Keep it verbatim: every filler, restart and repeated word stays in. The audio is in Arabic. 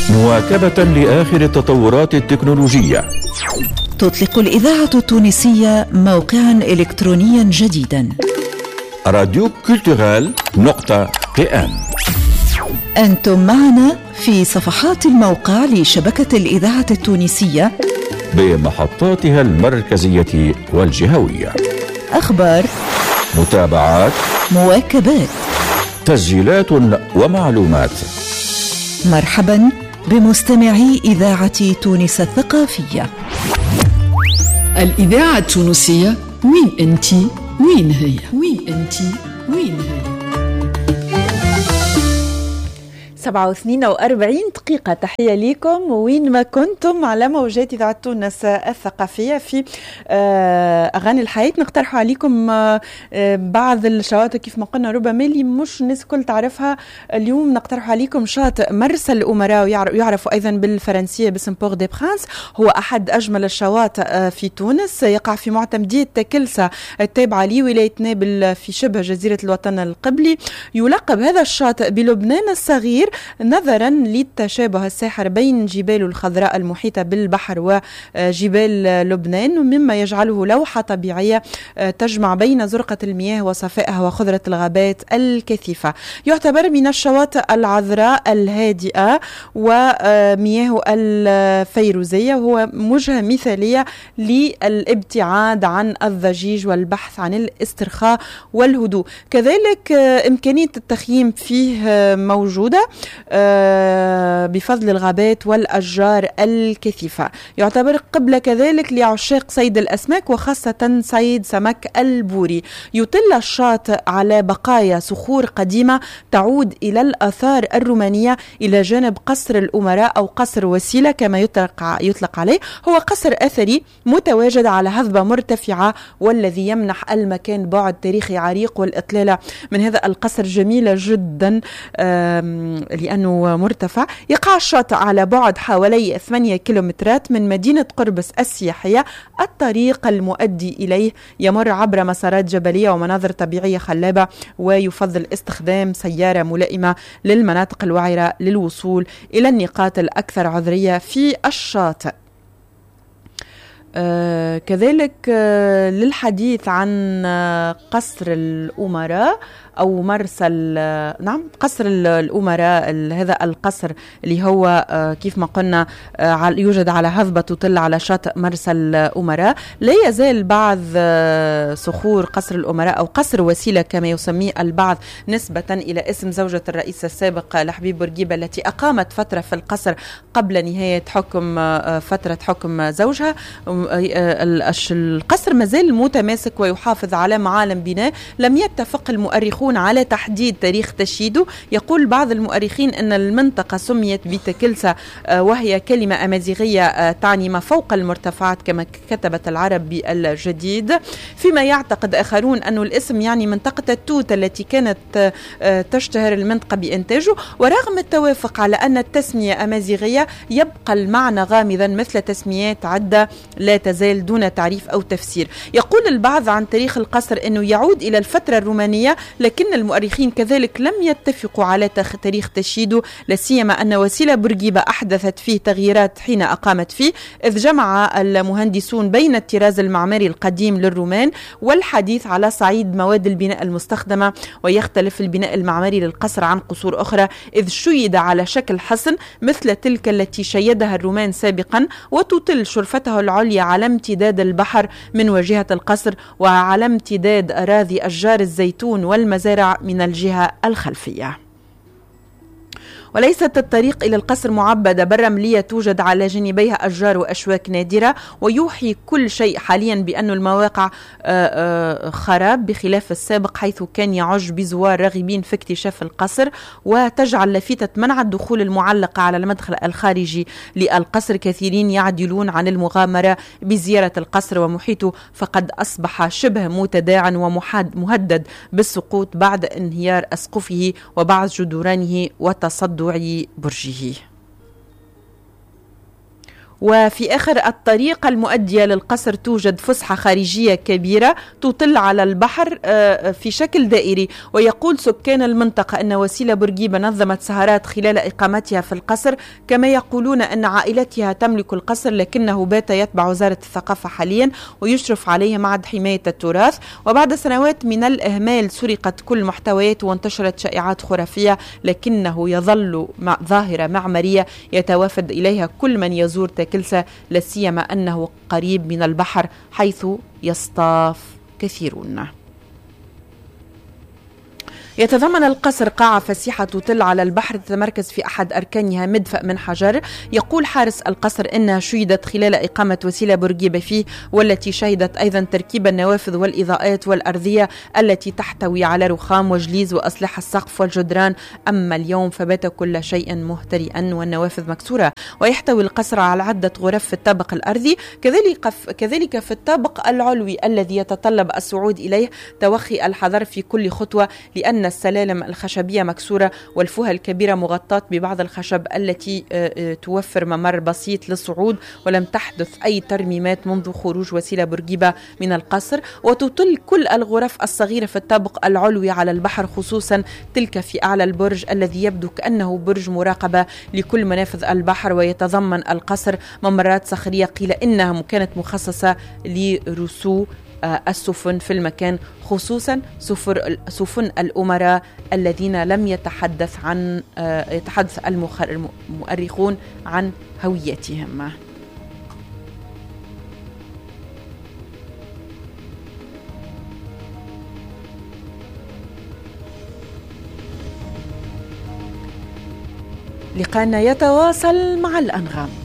مواكبة لآخر التطورات التكنولوجية، تطلق الإذاعة التونسية موقعاً إلكترونياً جديداً، راديو كولتورال نقطة بي إم. أنتم معنا في صفحات الموقع لشبكة الإذاعة التونسية بمحطاتها المركزية والجهوية، أخبار، متابعات، مواكبات، تسجيلات ومعلومات. مرحباً بمستمعي إذاعة تونس الثقافية. الإذاعة التونسية، وين أنتي؟ وين هي؟ وين أنتي؟ وين هي؟ سبعة واثنين وأربعين دقيقة. تحية لكم وين ما كنتم على موجات إذاعة تونس الثقافية في أغاني الحياة. نقترح عليكم بعض الشواطئ كيف ما قلنا، ربما اللي مش الناس كل تعرفها. اليوم نقترح عليكم شاطئ مرسى الأمراء، ويعرف أيضا بالفرنسية باسم بور دي برانس. هو أحد أجمل الشواطئ في تونس، يقع في معتمدية تكلسة التابعة لولاية نابل في شبه جزيرة الوطن القبلي. يلقب هذا الشاطئ بلبنان الصغير نظرا للتشابه الساحر بين جبال الخضراء المحيطة بالبحر وجبال لبنان، مما يجعله لوحة طبيعية تجمع بين زرقة المياه وصفائها وخضرة الغابات الكثيفة. يعتبر من الشواطئ العذراء الهادئة ومياه الفيروزية، وهو وجهة مثالية للابتعاد عن الضجيج والبحث عن الاسترخاء والهدوء. كذلك إمكانية التخييم فيه موجودة بفضل الغابات والأشجار الكثيفة. يعتبر قبلة كذلك لعشاق صيد الأسماك، وخاصة صيد سمك البوري. يطل الشاطئ على بقايا صخور قديمة تعود إلى الآثار الرومانية، إلى جانب قصر الأمراء أو قصر وسيلة كما يطلق, يطلق عليه. هو قصر أثري متواجد على هضبة مرتفعة، والذي يمنح المكان بعد تاريخي عريق. والإطلالة من هذا القصر جميلة جدا لأنه مرتفع. يقع الشاطئ على بعد حوالي ثمانية كيلومترات من مدينة قربس السياحية. الطريق المؤدي إليه يمر عبر مسارات جبلية ومناظر طبيعية خلابة، ويفضل استخدام سيارة ملائمة للمناطق الوعرة للوصول إلى النقاط الأكثر عذرية في الشاطئ. آه كذلك آه للحديث عن آه قصر الأمراء أو مرسى نعم قصر الأمراء. هذا القصر اللي هو آه كيف ما قلنا آه يوجد على هضبة تطل على شاطئ مرسى الأمراء. لا يزال بعض آه صخور قصر الأمراء أو قصر وسيلة كما يسميه البعض نسبة إلى اسم زوجة الرئيس السابق لحبيب بورقيبة، التي أقامت فترة في القصر قبل نهاية حكم آه فترة حكم زوجها. القصر مازال متماسك ويحافظ على معالم بناء. لم يتفق المؤرخون على تحديد تاريخ تشييده. يقول بعض المؤرخين أن المنطقة سميت بتكلسة وهي كلمة أمازيغية تعني ما فوق المرتفعات كما كتبت العرب بالجديد، فيما يعتقد آخرون أن الاسم يعني منطقة التوت التي كانت تشتهر المنطقة بإنتاجه. ورغم التوافق على أن التسمية أمازيغية، يبقى المعنى غامضا مثل تسميات عدة لا تزال دون تعريف أو تفسير. يقول البعض عن تاريخ القصر أنه يعود إلى الفترة الرومانية، لكن المؤرخين كذلك لم يتفقوا على تاريخ تشييده، لا سيما أن وسيلة بورقيبة أحدثت فيه تغييرات حين أقامت فيه، إذ جمع المهندسون بين الطراز المعماري القديم للرومان والحديث على صعيد مواد البناء المستخدمة. ويختلف البناء المعماري للقصر عن قصور أخرى، إذ شيد على شكل حصن مثل تلك التي شيدها الرومان سابقا، وتطل شرفته العليا على امتداد البحر من واجهة القصر، وعلى امتداد أراضي أشجار الزيتون والمزارع من الجهة الخلفية. وليست الطريق إلى القصر معبدة بالرملية، توجد على جانبيها أشجار وأشواك نادرة، ويوحي كل شيء حاليا بأن المواقع خراب بخلاف السابق، حيث كان يعج بزوار راغبين في اكتشاف القصر. وتجعل لافتة منع الدخول المعلقة على المدخل الخارجي للقصر كثيرين يعدلون عن المغامرة بزيارة القصر ومحيطه، فقد أصبح شبه متداعن ومهدد بالسقوط بعد انهيار أسقفه وبعض جدرانه وتصدع برجه. وفي آخر الطريق المؤدية للقصر توجد فسحة خارجية كبيرة تطل على البحر في شكل دائري. ويقول سكان المنطقة أن وسيلة بورقيبة نظمت سهرات خلال إقامتها في القصر، كما يقولون أن عائلتها تملك القصر لكنه بات يتبع وزارة الثقافة حاليا ويشرف عليه معهد حماية التراث. وبعد سنوات من الإهمال سرقت كل محتويات وانتشرت شائعات خرافية، لكنه يظل مع ظاهرة معمارية يتوافد إليها كل من يزور تاكلسة، لا سيما أنه قريب من البحر حيث يصطاف كثيرون. يتضمن القصر قاعة فسيحة تطل على البحر تتمركز في أحد أركانها مدفأ من حجر. يقول حارس القصر إنها شيدت خلال إقامة وسيلة بورقيبة فيه، والتي شهدت أيضا تركيب النوافذ والإضاءات والأرضية التي تحتوي على رخام وجليز وأسلحة السقف والجدران. أما اليوم فبات كل شيء مهترئا والنوافذ مكسورة. ويحتوي القصر على عدة غرف في الطابق الأرضي، كذلك كذلك في الطابق العلوي الذي يتطلب الصعود إليه توخي الحذر في كل خطوة، لأن السلالم الخشبية مكسورة والفوهة الكبيرة مغطاة ببعض الخشب التي توفر ممر بسيط للصعود، ولم تحدث أي ترميمات منذ خروج وسيلة بورقيبة من القصر. وتطل كل الغرف الصغيرة في الطابق العلوي على البحر، خصوصا تلك في أعلى البرج الذي يبدو كأنه برج مراقبة لكل منافذ البحر. ويتضمن القصر ممرات صخرية قيل إنها كانت مخصصة لرسو السفن في المكان، خصوصا سفن الأمراء الذين لم يتحدث عن يتحدث المؤرخون عن هويتهم. لقانا يتواصل مع الأنغام.